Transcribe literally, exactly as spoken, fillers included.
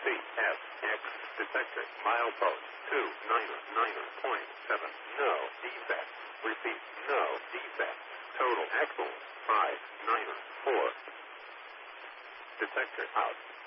F, X, detector, milepost, two, niner, niner point seven, no defect. Repeat, no defect. Total axle, five, niner, four. Detector out.